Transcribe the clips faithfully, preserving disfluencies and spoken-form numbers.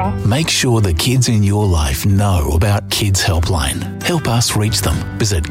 Make sure the kids in your life know about Kids Helpline. Help us reach them. Visit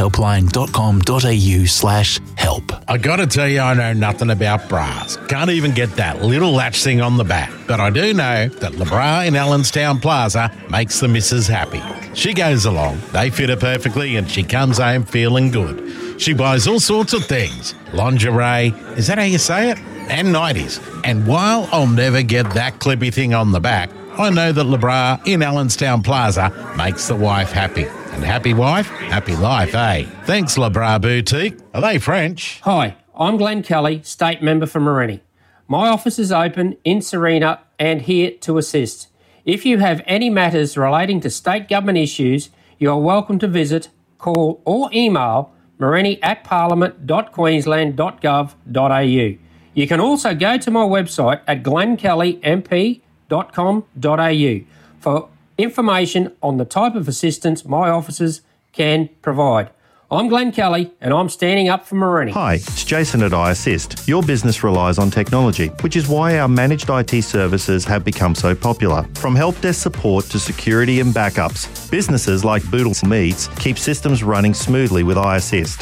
kidshelpline.com.au slash help. I gotta tell you, I know nothing about bras. Can't even get that little latch thing on the back. But I do know that Le Bras in Allenstown Plaza makes the missus happy. She goes along, they fit her perfectly, and she comes home feeling good. She buys all sorts of things. Lingerie, is that how you say it? And nighties. And while I'll never get that clippy thing on the back, I know that Le Bras in Allenstown Plaza makes the wife happy. And happy wife, happy life, eh? Thanks, Le Bras Boutique. Are they French? Hi, I'm Glenn Kelly, State Member for Morenni. My office is open in Serena and here to assist. If you have any matters relating to state government issues, you are welcome to visit, call or email morenni at parliament dot queensland dot gov dot a u. You can also go to my website at glenn kelly m p dot com dot a u for information on the type of assistance my offices can provide. I'm Glenn Kelly and I'm standing up for Morenni. Hi, it's Jason at iAssist. Your business relies on technology, which is why our managed I T services have become so popular. From help desk support to security and backups, businesses like Boodle Meats keep systems running smoothly with iAssist.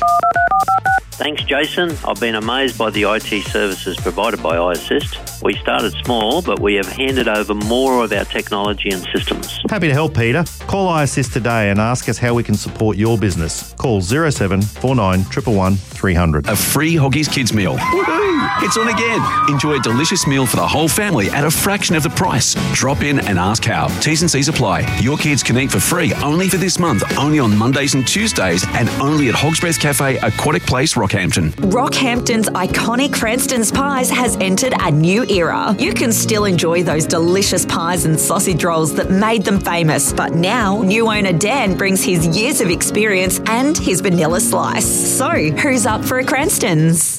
Thanks, Jason. I've been amazed by the I T services provided by iAssist. We started small, but we have handed over more of our technology and systems. Happy to help, Peter. Call iAssist today and ask us how we can support your business. Call zero seven four nine one one one three hundred. A free Hoggies Kids meal. Woohoo! It's on again. Enjoy a delicious meal for the whole family at a fraction of the price. Drop in and ask how. T's and C's apply. Your kids can eat for free only for this month, only on Mondays and Tuesdays, and only at Hog's Breath Cafe, Aquatic Place, Rockhampton. Rockhampton's iconic Cranston's Pies has entered a new era. You can still enjoy those delicious pies and sausage rolls that made them famous, but now new owner Dan brings his years of experience and his vanilla slice. So, who's up for a Cranston's?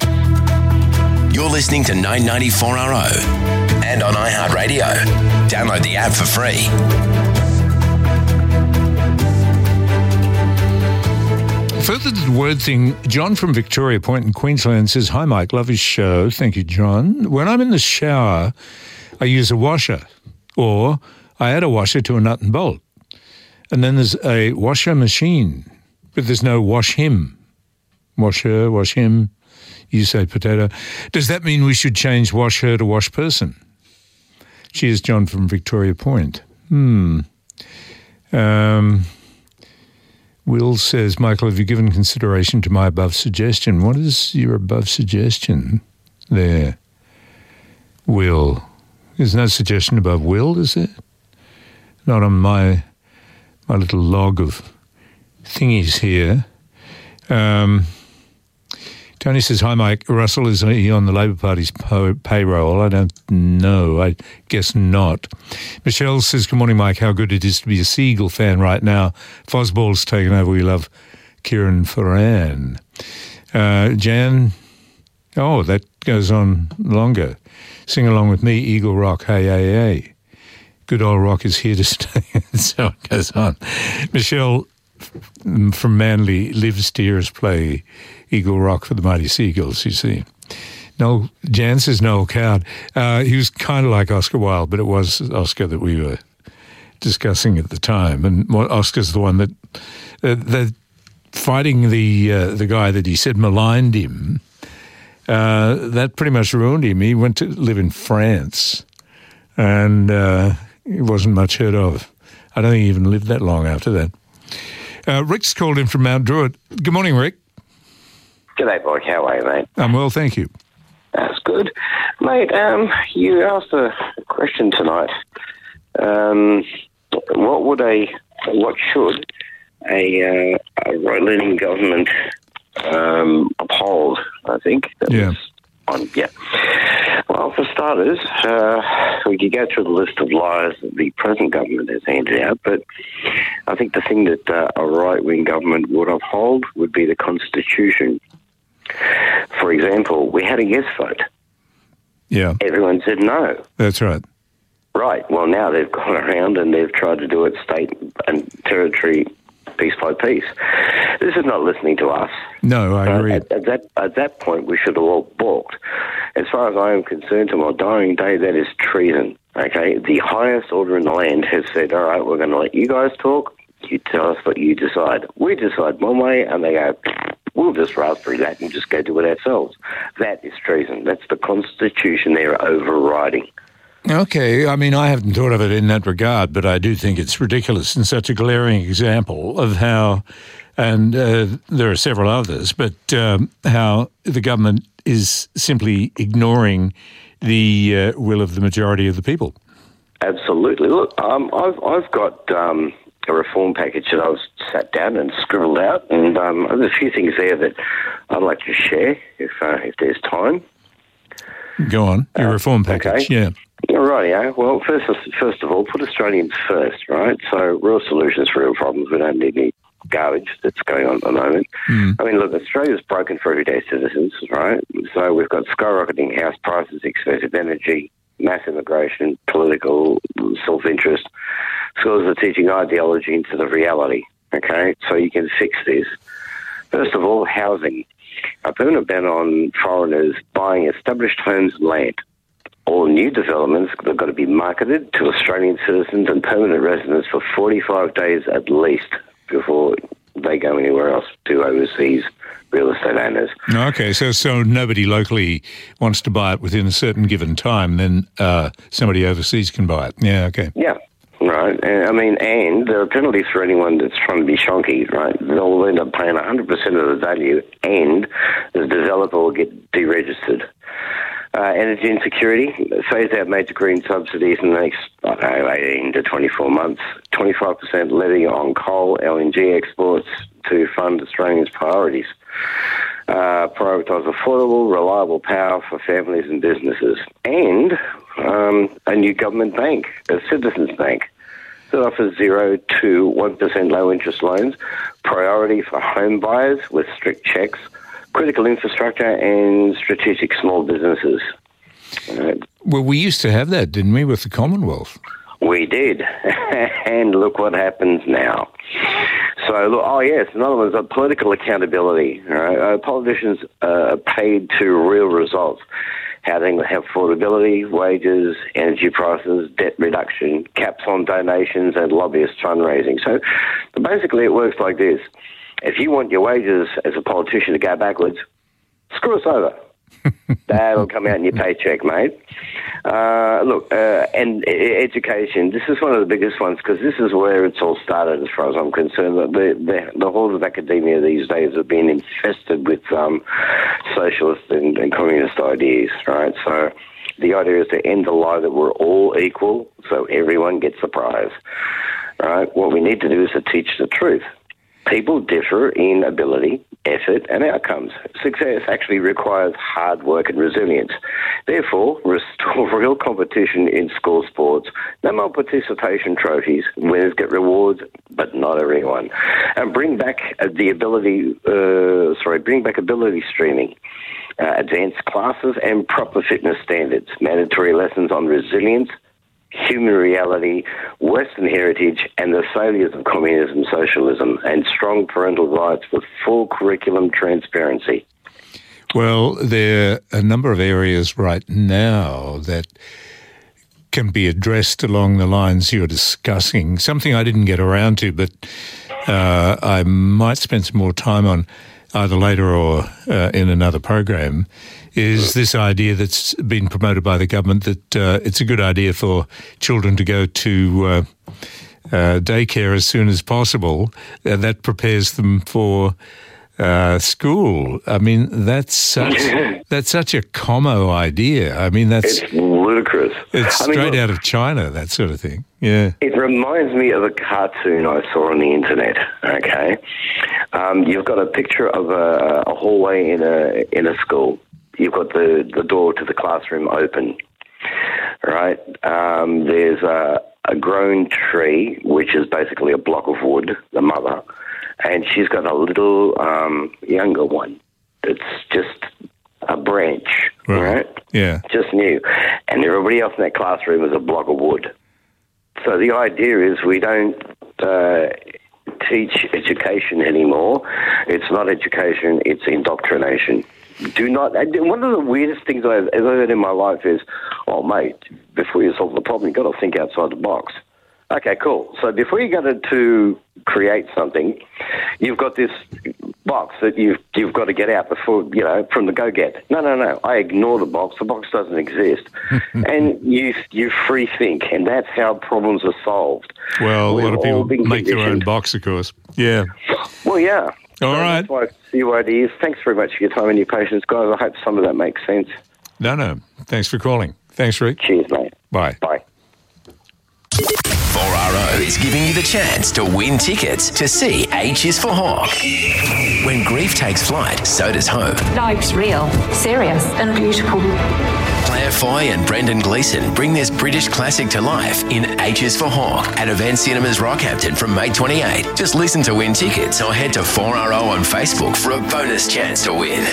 You're listening to nine ninety-four R O and on iHeartRadio. Download the app for free. Further to the word thing, John from Victoria Point in Queensland says, "Hi Mike, love his show." Thank you, John. When I'm in the shower, I use a washer, or I add a washer to a nut and bolt. And then there's a washer machine, but there's no wash him. Wash her, wash him. You say potato. Does that mean we should change wash her to wash person? Cheers, John from Victoria Point. Hmm. Um... Will says, Michael, have you given consideration to my above suggestion? What is your above suggestion there? Will. There's no suggestion above Will, is there? Not on my my little log of thingies here. Um, Tony says, hi, Mike. Russell, is he on the Labor Party's po- payroll? I don't know. I guess not. Michelle says, good morning, Mike. How good it is to be a Seagull fan right now. Fosball's taken over. We love Kieran Ferran. Uh, Jan, oh, that goes on longer. Sing along with me, Eagle Rock, hey, hey, hey. Good old rock is here to stay. So it goes on. Michelle from Manly lives to hear us play Eagle Rock for the Mighty Seagulls, you see. Noel, Jan says Noel Coward. Uh, he was kind of like Oscar Wilde, but it was Oscar that we were discussing at the time. And Oscar's the one that, uh, that fighting the uh, the guy that he said maligned him, uh, that pretty much ruined him. He went to live in France, and uh, he wasn't much heard of. I don't think he even lived that long after that. Uh, Rick's called in from Mount Druitt. Good morning, Rick. G'day, Mike. How are you, mate? I'm well, thank you. That's good. Mate, um, you asked a question tonight. Um, what would a, what should a, uh, a right-leaning government um, uphold, I think? That yeah. Was on, yeah. Well, for starters, uh, we could go through the list of lies that the present government has handed out, but I think the thing that uh, a right-wing government would uphold would be the Constitution. For example, we had a yes vote. Yeah. Everyone said no. That's right. Right. Well, now they've gone around and they've tried to do it state and territory piece by piece. This is not listening to us. No, I agree. Uh, at, at that at that point, we should have all balked. As far as I am concerned, to my dying day, that is treason. Okay, the highest order in the land has said, all right, we're going to let you guys talk. You tell us what you decide. We decide one way, and they go, we'll just raspberry that and just go do it ourselves. That is treason. That's the Constitution they're overriding. Okay, I mean, I haven't thought of it in that regard, but I do think it's ridiculous and such a glaring example of how, and uh, there are several others, but um, how the government is simply ignoring the uh, will of the majority of the people. Absolutely. Look, um, I've I've got um, a reform package that I was sat down and scribbled out, and um, there's a few things there that I'd like to share if uh, if there's time. Go on, your uh, reform package, okay. yeah. Right, yeah. Well, first, first of all, put Australians first, right? So real solutions for real problems. We don't need any garbage that's going on at the moment. Mm. I mean, look, Australia's broken for everyday citizens, right? So we've got skyrocketing house prices, expensive energy, mass immigration, political self-interest. Schools are teaching ideology instead of reality, okay? So you can fix this. First of all, housing. A permanent ban on foreigners buying established homes and land. All new developments have got to be marketed to Australian citizens and permanent residents for forty-five days at least before they go anywhere else to overseas real estate owners. Okay, so so nobody locally wants to buy it within a certain given time, then uh, somebody overseas can buy it. Yeah, okay. Yeah, right. I mean, and there are penalties for anyone that's trying to be shonky, right? They'll end up paying one hundred percent of the value, and the developer will get deregistered. Uh, energy insecurity, phase out major green subsidies in the next, I don't know, eighteen to twenty-four months. twenty-five percent levy on coal, L N G exports to fund Australians' priorities. Uh, prioritise affordable, reliable power for families and businesses. And um, a new government bank, a citizens bank, that offers zero to one percent low-interest loans, priority for home buyers with strict checks, critical infrastructure and strategic small businesses. Uh, well, we used to have that, didn't we, with the Commonwealth? We did. And look what happens now. So, look, oh, yes, another one is uh, political accountability. Right? Uh, politicians uh, are paid to real results. How they have affordability, wages, energy prices, debt reduction, caps on donations and lobbyist fundraising. So, basically it works like this. If you want your wages as a politician to go backwards, screw us over. That'll come out in your paycheck, mate. Uh, look, uh, and education, this is one of the biggest ones because this is where it's all started as far as I'm concerned. The, the, the halls of academia these days have been infested with um, socialist and, and communist ideas, right? So the idea is to end the lie that we're all equal so everyone gets a prize, right? What we need to do is to teach the truth. People differ in ability, effort, and outcomes. Success actually requires hard work and resilience. Therefore, restore real competition in school sports. No more participation trophies. Winners get rewards, but not everyone. And bring back the ability, uh, sorry, bring back ability streaming. Uh, advanced classes and proper fitness standards. Mandatory lessons on resilience, human reality, Western heritage, and the failures of communism, socialism, and strong parental rights with full curriculum transparency. Well, there are a number of areas right now that can be addressed along the lines you're discussing. Something I didn't get around to, but uh, I might spend some more time on either later or uh, in another program, is this idea that's been promoted by the government that uh, it's a good idea for children to go to uh, uh, daycare as soon as possible. Uh, that prepares them for uh, school. I mean, that's such that's such a commo idea. I mean, that's it's ludicrous. It's I mean, straight look, out of China, that sort of thing. Yeah, it reminds me of a cartoon I saw on the internet. Okay, um, you've got a picture of a, a hallway in a in a school. You've got the, the door to the classroom open, right? Um, there's a, a grown tree, which is basically a block of wood, the mother, and she's got a little um, younger one that's just a branch, right. right? Yeah. Just new. And everybody else in that classroom is a block of wood. So the idea is we don't uh, teach education anymore. It's not education, it's indoctrination. do not. One of the weirdest things I've ever heard in my life is, "Oh, mate, before you solve the problem, you've got to think outside the box." Okay, cool. So before you go to, to create something, you've got this box that you've you've got to get out before, you know, from the go-get. No, no, no. I ignore the box. The box doesn't exist. And you you free think, and that's how problems are solved. Well, We've a lot of all people been make their own conditioned. box, of course. Yeah. Well, yeah. All so right. That's why C U I D is. Thanks very much for your time and your patience, guys. I hope some of that makes sense. No, no. Thanks for calling. Thanks, Rick. Cheers, mate. Bye. Bye. four R O is giving you the chance to win tickets to see H is for Hawk. When grief takes flight, so does hope. Life's real, serious and beautiful. Claire Foy and Brendan Gleeson bring this British classic to life in H is for Hawk at Event Cinemas Rockhampton from May twenty-eighth. Just listen to win tickets or head to four R O on Facebook for a bonus chance to win.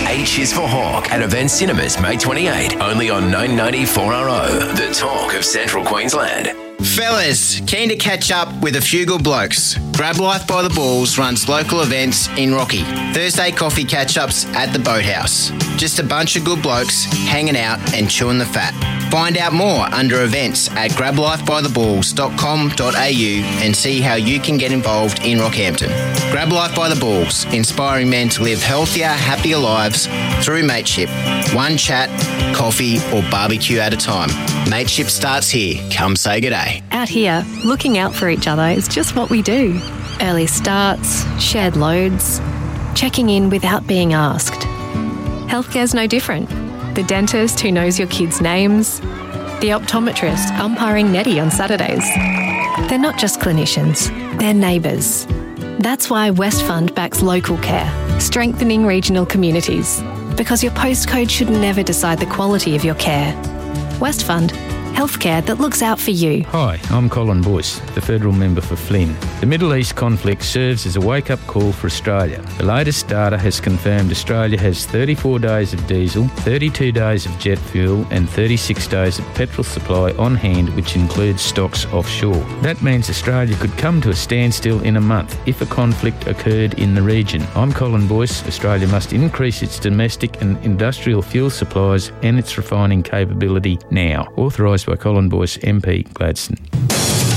H is for Hawk at Event Cinemas May twenty-eighth, only on nine ninety four R O, the talk of Central Queensland. Fellas, keen to catch up with a few good blokes. Grab Life by the Balls runs local events in Rocky. Thursday coffee catch-ups at the Boathouse. Just a bunch of good blokes hanging out and chewing the fat. Find out more under events at grab life by the balls dot com dot a u and see how you can get involved in Rockhampton. Grab Life by the Balls, inspiring men to live healthier, happier lives through mateship. One chat, coffee or barbecue at a time. Mateship starts here. Come say good day. Out here, looking out for each other is just what we do. Early starts, shared loads, checking in without being asked. Healthcare's no different. The dentist who knows your kids' names, the optometrist umpiring Nettie on Saturdays. They're not just clinicians, they're neighbours. That's why Westfund backs local care, strengthening regional communities. Because your postcode should never decide the quality of your care. Westfund, healthcare that looks out for you. Hi, I'm Colin Boyce, the federal member for Flynn. The Middle East conflict serves as a wake-up call for Australia. The latest data has confirmed Australia has thirty-four days of diesel, thirty-two days of jet fuel and thirty-six days of petrol supply on hand, which includes stocks offshore. That means Australia could come to a standstill in a month if a conflict occurred in the region. I'm Colin Boyce. Australia must increase its domestic and industrial fuel supplies and its refining capability now. Authorised by Colin Boyce, M P, Gladstone.